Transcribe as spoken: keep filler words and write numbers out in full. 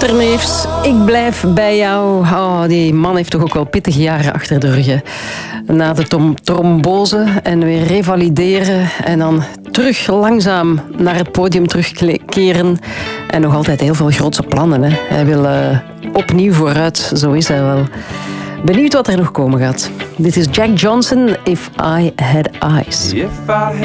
Waterneefs, ik blijf bij jou. Oh, die man heeft toch ook wel pittige jaren achter de rug. Hè. Na de tom- trombose en weer revalideren en dan terug langzaam naar het podium terugkeren. En nog altijd heel veel grootse plannen. Hè. Hij wil uh, opnieuw vooruit, zo is hij wel. Benieuwd wat er nog komen gaat. Dit is Jack Johnson, If I Had Eyes. If I